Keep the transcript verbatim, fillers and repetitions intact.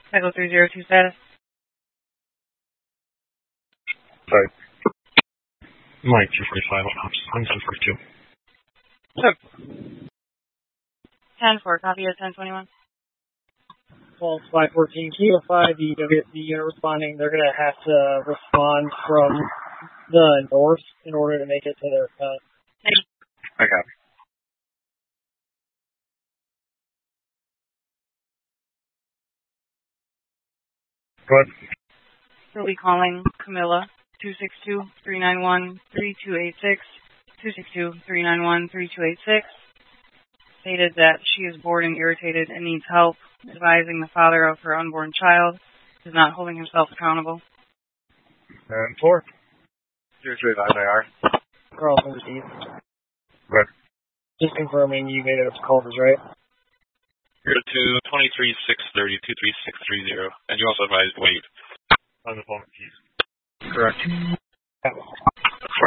Echo three zero two status. Sorry. Mike, two forty-five, ops, on ten forty-two. Sure. ten four, copy at ten twenty-one. Well, five fourteen, Kilo five, the, the unit responding, they're going to have to respond from the north in order to make it to their cut. Okay. Go ahead. We'll be calling Camilla, two six two, three nine one, three two eight six, two six two, three nine one, three two eight six. Stated that she is bored and irritated and needs help, advising the father of her unborn child is not holding himself accountable. And four. Zero three five I R. Carlson received. Good. Just confirming you made it up to Culver's, right? Zero two, twenty-three, six thirty, two three six three zero. And you also advised wave. On the phone, please. Correct. Yeah.